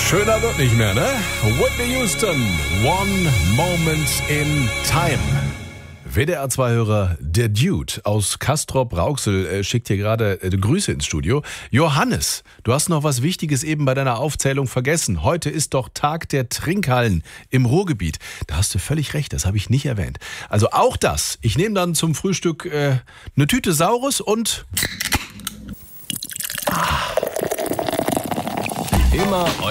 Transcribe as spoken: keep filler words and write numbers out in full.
Schöner wird nicht mehr, ne? Whitney Houston, One Moment in Time. W D R zwei-Hörer, der Dude aus Castrop-Rauxel äh, schickt hier gerade äh, Grüße ins Studio. Johannes, du hast noch was Wichtiges eben bei deiner Aufzählung vergessen. Heute ist doch Tag der Trinkhallen im Ruhrgebiet. Da hast du völlig recht, das habe ich nicht erwähnt. Also auch das. Ich nehme dann zum Frühstück äh, eine Tüte Saurus und... Immer